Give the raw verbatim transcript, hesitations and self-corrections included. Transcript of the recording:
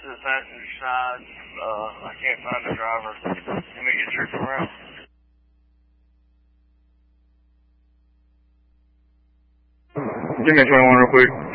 to the passenger side. Uh, I can't find the driver. Let me get your around. Give me a twenty-one real quick.